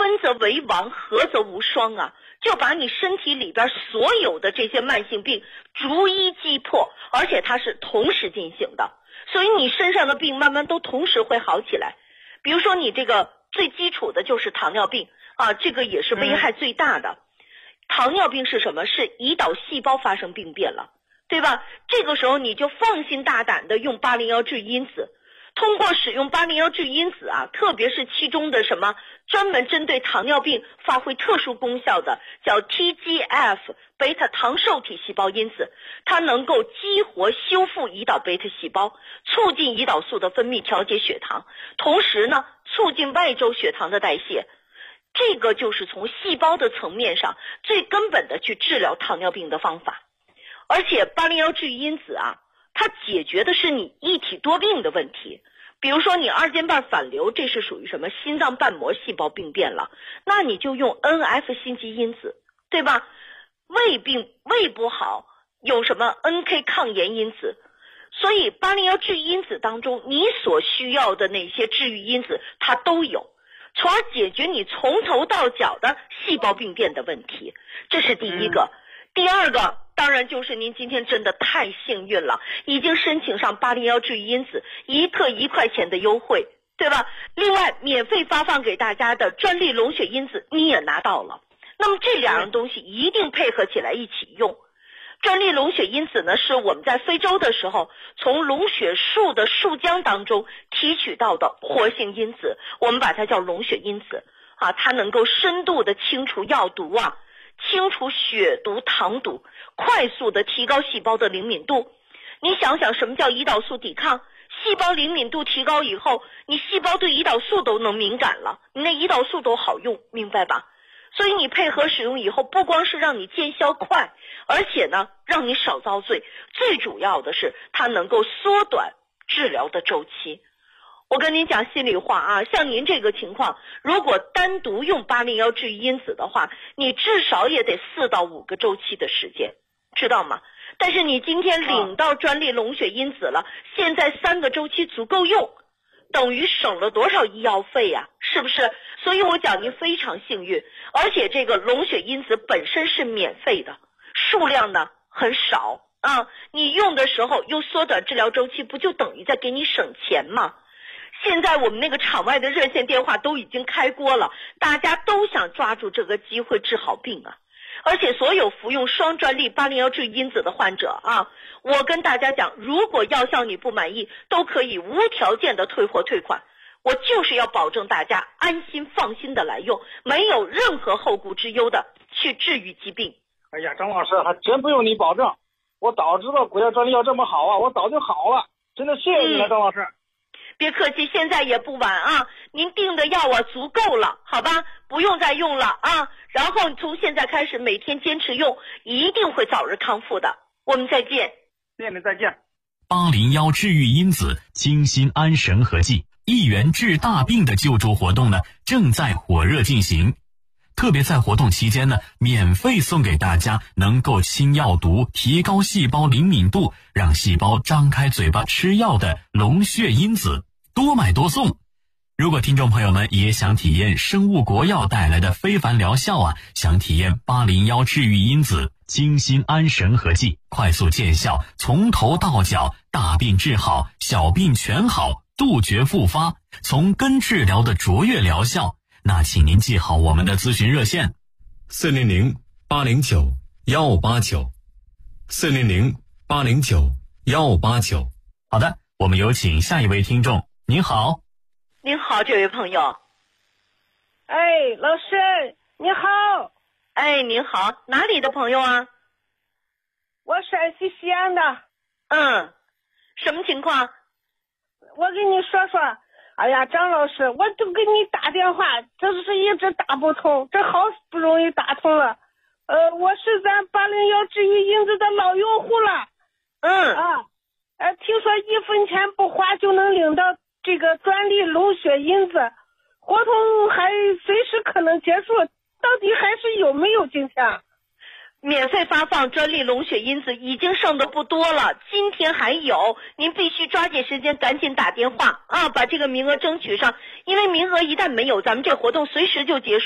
分则为王，合则无双啊，就把你身体里边所有的这些慢性病逐一击破，而且它是同时进行的，所以你身上的病慢慢都同时会好起来。比如说你这个最基础的就是糖尿病啊，这个也是危害最大的。糖尿病是什么？是胰岛细胞发生病变了，对吧？这个时候你就放心大胆的用801治愈因子，通过使用801治愈因子啊，特别是其中的什么专门针对糖尿病发挥特殊功效的叫 TGF 贝塔糖受体细胞因子，它能够激活修复胰岛贝塔细胞，促进胰岛素的分泌，调节血糖，同时呢促进外周血糖的代谢。这个就是从细胞的层面上最根本的去治疗糖尿病的方法。而且801治愈因子啊，它解决的是你一体多病的问题。比如说你二尖瓣反流，这是属于什么心脏瓣膜细胞病变了，那你就用 NF 心肌因子，对吧？胃不好，有什么 NK 抗炎因子。所以801治愈因子当中你所需要的那些治愈因子它都有，从而解决你从头到脚的细胞病变的问题。这是第一个。第二个当然就是您今天真的太幸运了，已经申请上801治愈因子1克1块钱的优惠，对吧？另外免费发放给大家的专利龙血因子你也拿到了，那么这两样东西一定配合起来一起用。专利龙血因子呢，是我们在非洲的时候从龙血树的树浆当中提取到的活性因子，我们把它叫龙血因子啊，它能够深度的清除药毒啊，清除血毒糖毒，快速的提高细胞的灵敏度。你想想什么叫胰岛素抵抗？细胞灵敏度提高以后，你细胞对胰岛素都能敏感了，你那胰岛素都好用，明白吧？所以你配合使用以后，不光是让你见效快，而且呢让你少遭罪，最主要的是它能够缩短治疗的周期。我跟您讲心里话啊，像您这个情况，如果单独用801治愈因子的话，你至少也得4到5个周期的时间，知道吗？但是你今天领到专利龙血因子了，现在3个周期足够用，等于省了多少医药费呀，是不是？所以我讲您非常幸运，而且这个龙血因子本身是免费的，数量呢很少啊，你用的时候又缩短治疗周期，不就等于在给你省钱吗？现在我们那个场外的热线电话都已经开锅了，大家都想抓住这个机会治好病啊！而且所有服用双专利801治愈因子的患者啊，我跟大家讲，如果药效你不满意，都可以无条件的退货退款。我就是要保证大家安心放心的来用，没有任何后顾之忧的去治愈疾病。 哎呀，张老师还真不用你保证，我早知道国家专利药这么好啊，我早就好了，真的谢谢你了，张老师。 别客气，现在也不晚啊，您订的药啊足够了，好吧，不用再用了啊，然后从现在开始每天坚持用，一定会早日康复的。我们再见。 谢谢你，再见。 801治愈因子精心安神和剂1元治大病的救助活动呢，正在火热进行。特别在活动期间呢，免费送给大家能够清药毒、提高细胞灵敏度，让细胞张开嘴巴吃药的龙血因子，多买多送。如果听众朋友们也想体验生物国药带来的非凡疗效啊，想体验801治愈因子精心安神和剂，快速见效，从头到脚大病治好，小病全好，杜绝复发，从根治疗的卓越疗效，那请您记好我们的咨询热线400-809-1589 400-809-1589。好的，我们有请下一位听众。您好。 您好，这位朋友。 哎，老师你好。 哎，您好，哪里的朋友啊？ 我陕西西安的。 什么情况？ 我跟你说说。哎呀，张老师，我就给你打电话，这是一直打不通，这好不容易打通了。我是咱801治愈因子的老用户了。听说1分钱不花就能领到这个专利龙血因子，活动还随时可能结束，到底还是有没有今天？ 免费发放专利龙血因子已经剩的不多了，今天还有，您必须抓紧时间赶紧打电话啊，把这个名额争取上，因为名额一旦没有，咱们这活动随时就结束。